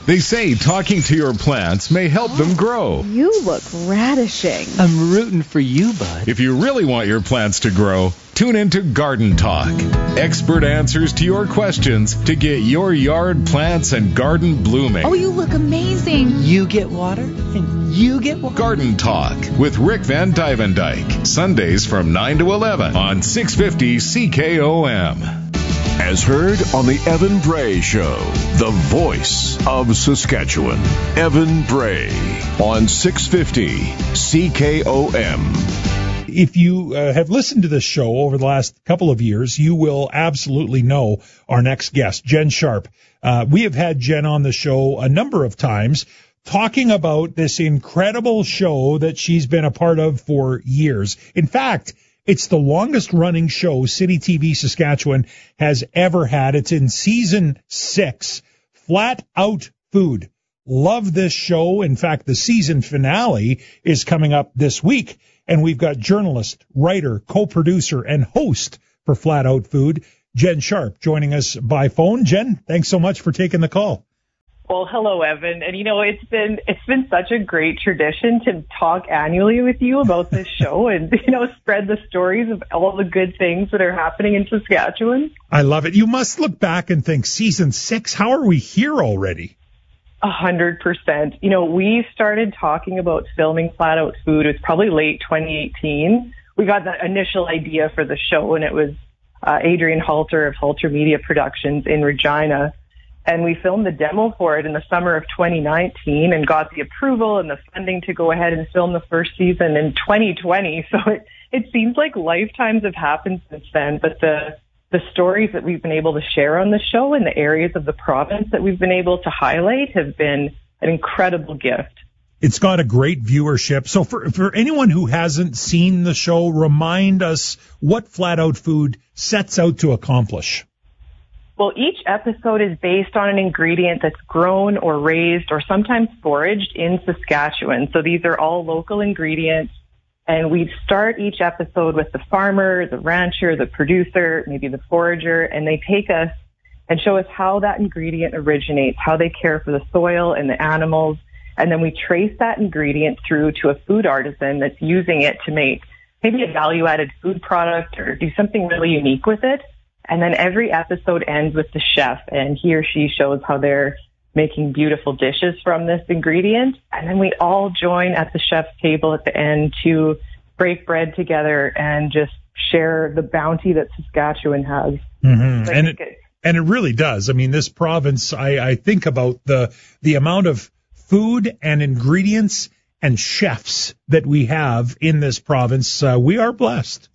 They say talking to your plants may help them grow. You look radishing. I'm rooting for you, bud. If you really want your plants to grow, tune into Garden Talk. Expert answers to your questions to get your yard plants and garden blooming. Oh, you look amazing. You get water, and you get water. Garden Talk with Rick Van Dyke. Sundays from 9 to 11 on 650 CKOM. As heard on the Evan Bray Show, the voice of Saskatchewan. Evan Bray on 650 CKOM. If you have listened to this show over the last couple of years, you will absolutely know our next guest, Jen Sharp. We have had Jen on the show a number of times talking about this incredible show that she's been a part of for years. In fact, it's the longest running show City TV Saskatchewan has ever had. It's in season 6, Flat Out Food. Love this show. In fact, the season finale is coming up this week. And we've got journalist, writer, co-producer, and host for Flat Out Food, Jen Sharp, joining us by phone. Jen, thanks so much for taking the call. Well, hello, Evan. And, it's been such a great tradition to talk annually with you about this show and, spread the stories of all the good things that are happening in Saskatchewan. I love it. You must look back and think, season 6, how are we here already? 100%. We started talking about filming Flat Out Food. It was probably late 2018. We got the initial idea for the show, and it was Adrian Halter of Halter Media Productions in Regina. And we filmed the demo for it in the summer of 2019 and got the approval and the funding to go ahead and film the first season in 2020. So it seems like lifetimes have happened since then. But the stories that we've been able to share on the show and the areas of the province that we've been able to highlight have been an incredible gift. It's got a great viewership. So for anyone who hasn't seen the show, remind us what Flat Out Food sets out to accomplish. Well, each episode is based on an ingredient that's grown or raised or sometimes foraged in Saskatchewan. So these are all local ingredients. And we start each episode with the farmer, the rancher, the producer, maybe the forager, and they take us and show us how that ingredient originates, how they care for the soil and the animals. And then we trace that ingredient through to a food artisan that's using it to make maybe a value-added food product or do something really unique with it. And then every episode ends with the chef, and he or she shows how they're making beautiful dishes from this ingredient. And then we all join at the chef's table at the end to break bread together and just share the bounty that Saskatchewan has. Mm-hmm. And it really does. I mean, this province, I think about the amount of food and ingredients and chefs that we have in this province. We are blessed.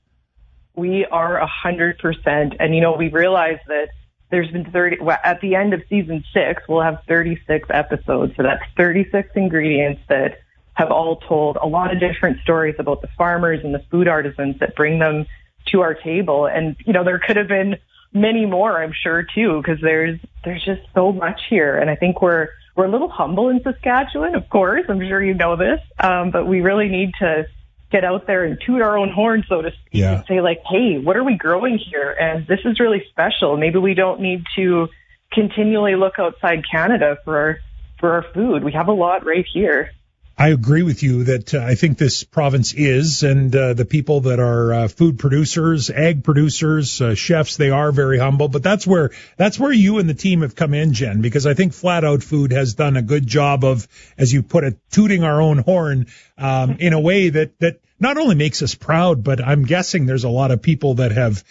We are 100%. And, we've realized that there's been at the end of season 6, we'll have 36 episodes. So that's 36 ingredients that have all told a lot of different stories about the farmers and the food artisans that bring them to our table. And, there could have been many more, I'm sure, too, because there's just so much here. And I think we're a little humble in Saskatchewan, of course. I'm sure you know this. But we really need to get out there and toot our own horn, so to speak, and say, hey, what are we growing here? And this is really special. Maybe we don't need to continually look outside Canada for our food. We have a lot right here. I agree with you that I think this province is, and the people that are food producers, ag producers, chefs, they are very humble. But that's where you and the team have come in, Jen, because I think Flat Out Food has done a good job of, as you put it, tooting our own horn in a way that not only makes us proud, but I'm guessing there's a lot of people that have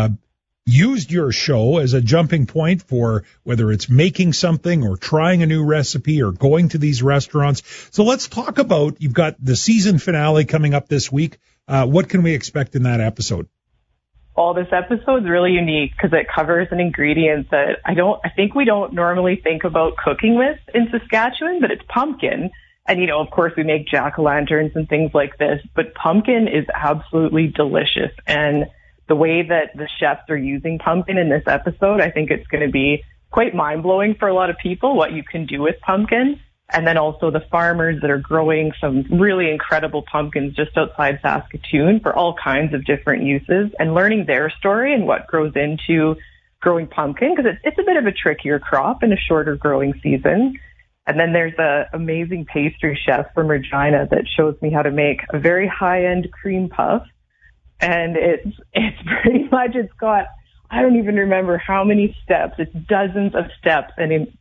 used your show as a jumping point for whether it's making something or trying a new recipe or going to these restaurants. So let's talk about, you've got the season finale coming up this week. What can we expect in that episode? Well, this episode's really unique because it covers an ingredient that I think we don't normally think about cooking with in Saskatchewan, but it's pumpkin. And, of course, we make jack-o'-lanterns and things like this, but pumpkin is absolutely delicious. And the way that the chefs are using pumpkin in this episode, I think it's going to be quite mind-blowing for a lot of people, what you can do with pumpkin. And then also the farmers that are growing some really incredible pumpkins just outside Saskatoon for all kinds of different uses, and learning their story and what grows into growing pumpkin, because it's a bit of a trickier crop in a shorter growing season. And then there's an amazing pastry chef from Regina that shows me how to make a very high-end cream puff. And it's pretty much, it's got, I don't even remember how many steps. It's dozens of steps and in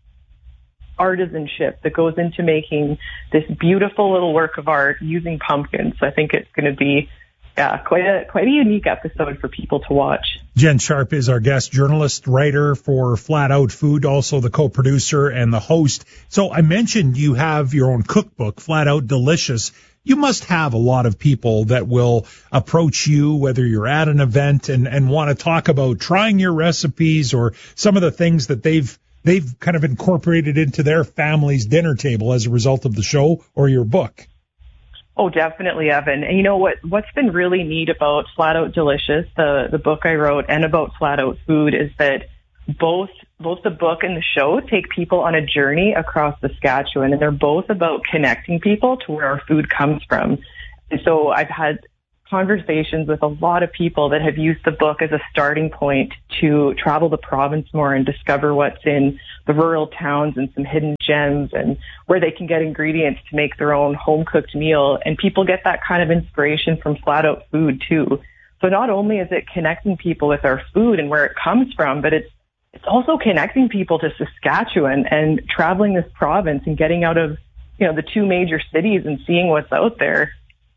artisanship that goes into making this beautiful little work of art using pumpkins. So I think it's going to be quite a unique episode for people to watch. Jen Sharp is our guest, journalist, writer for Flat Out Food, also the co-producer and the host. So I mentioned you have your own cookbook, Flat Out Delicious. You must have a lot of people that will approach you, whether you're at an event and want to talk about trying your recipes or some of the things that they've kind of incorporated into their family's dinner table as a result of the show or your book. Oh, definitely, Evan. And you know what's been really neat about Flat Out Delicious, the book I wrote, and about Flat Out Food is that both the book and the show take people on a journey across Saskatchewan, and they're both about connecting people to where our food comes from. And so I've had conversations with a lot of people that have used the book as a starting point to travel the province more and discover what's in the rural towns and some hidden gems and where they can get ingredients to make their own home-cooked meal. And people get that kind of inspiration from Flat Out Food too. So not only is it connecting people with our food and where it comes from, but it's also connecting people to Saskatchewan and traveling this province and getting out of, the two major cities and seeing what's out there.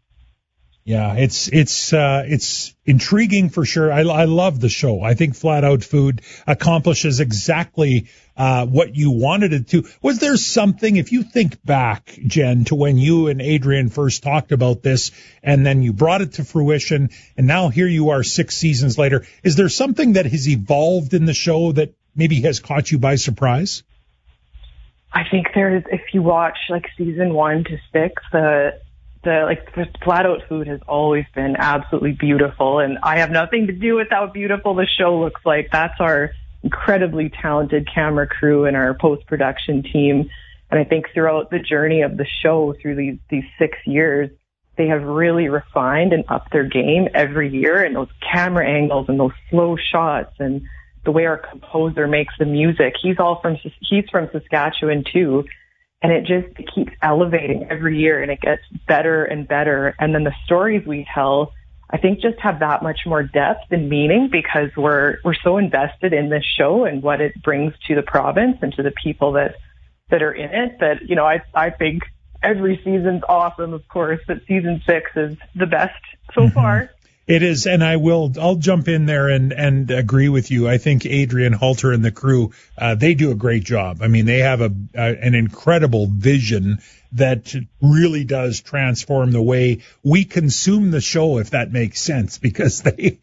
Yeah, it's intriguing for sure. I love the show. I think Flat Out Food accomplishes exactly what you wanted it to. Was there something, if you think back, Jen, to when you and Adrian first talked about this and then you brought it to fruition and now here you are 6 seasons later, is there something that has evolved in the show that maybe has caught you by surprise? I think if you watch like season 1 to 6, the Flat Out Food has always been absolutely beautiful, and I have nothing to do with how beautiful the show looks like. That's our incredibly talented camera crew and our post-production team. And I think throughout the journey of the show through these 6 years, they have really refined and upped their game every year, and those camera angles and those slow shots and the way our composer makes the music. He's from Saskatchewan too. And it just keeps elevating every year, and it gets better and better. And then the stories we tell, I think, just have that much more depth and meaning because we're so invested in this show and what it brings to the province and to the people that are in it. That I think every season's awesome, of course, but season 6 is the best so far. It is, and I'll jump in there and agree with you. I think Adrian Halter and the crew, they do a great job. I mean, they have an incredible vision that really does transform the way we consume the show, if that makes sense, because they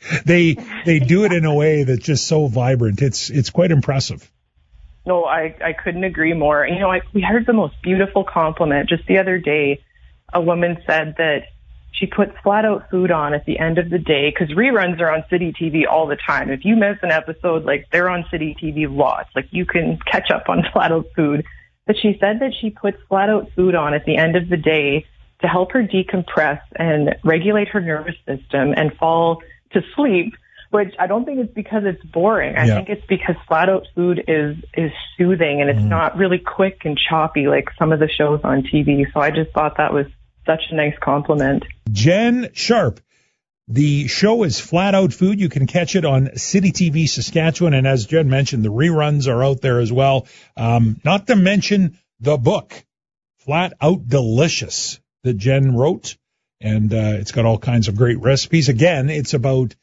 do it in a way that's just so vibrant. It's quite impressive. No, I couldn't agree more. We heard the most beautiful compliment just the other day. A woman said that she puts Flat Out Food on at the end of the day because reruns are on City TV all the time. If you miss an episode, they're on City TV lots. You can catch up on Flat Out Food. But she said that she puts Flat Out Food on at the end of the day to help her decompress and regulate her nervous system and fall to sleep, which I don't think it's because it's boring. I think it's because Flat Out Food is soothing and it's not really quick and choppy like some of the shows on TV. So I just thought that was such a nice compliment. Jen Sharp. The show is Flat Out Food. You can catch it on City TV Saskatchewan. And as Jen mentioned, the reruns are out there as well. Not to mention the book, Flat Out Delicious, that Jen wrote. And it's got all kinds of great recipes. Again, it's about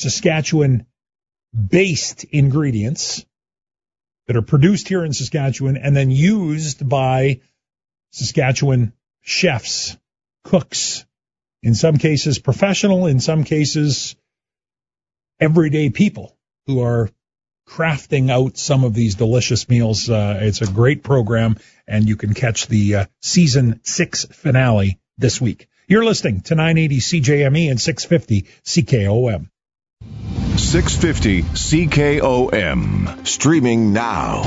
Saskatchewan-based ingredients that are produced here in Saskatchewan and then used by Saskatchewan chefs, cooks, in some cases professional, in some cases everyday people who are crafting out some of these delicious meals. It's a great program, and you can catch the season 6 finale this week. You're listening to 980 CJME and 650 CKOM. 650 CKOM. Streaming now.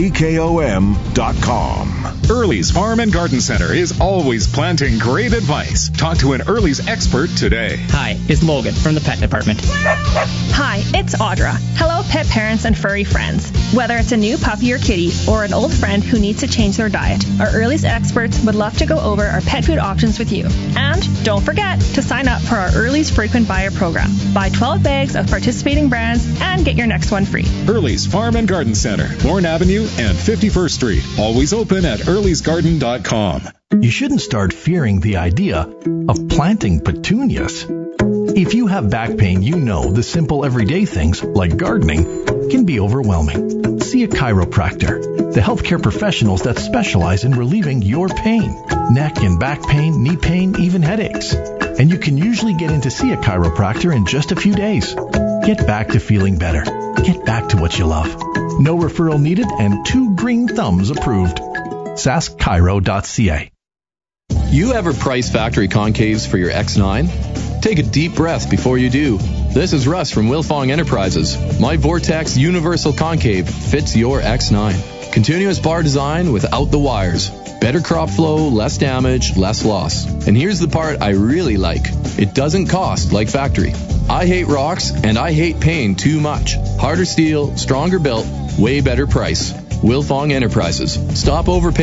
CKOM.com. Early's Farm and Garden Center is always planting great advice. Talk to an Early's expert today. Hi, it's Logan from the pet department. Hi, it's Audra. Hello, pet parents and furry friends. Whether it's a new puppy or kitty or an old friend who needs to change their diet, our Early's experts would love to go over our pet food options with you. And don't forget to sign up for our Early's frequent buyer program. Buy 12 bags of participating brands and get your next one free. Early's Farm and Garden Center, Bourne Avenue and 51st Street. Always open at earlysgarden.com. You shouldn't start fearing the idea of planting petunias. If you have back pain, you know the simple everyday things like gardening can be overwhelming. See a chiropractor, the healthcare professionals that specialize in relieving your pain, neck and back pain, knee pain, even headaches. And you can usually get in to see a chiropractor in just a few days. Get back to feeling better. Get back to what you love. No referral needed and 2 green thumbs approved. saskchiro.ca. You ever price factory concaves for your X9? Take a deep breath before you do. This is Russ from Wilfong Enterprises. My Vortex Universal Concave fits your X9. Continuous bar design without the wires. Better crop flow, less damage, less loss. And here's the part I really like. It doesn't cost like factory. I hate rocks and I hate paying too much. Harder steel, stronger built, way better price. Wilfong Enterprises. Stop overpaying.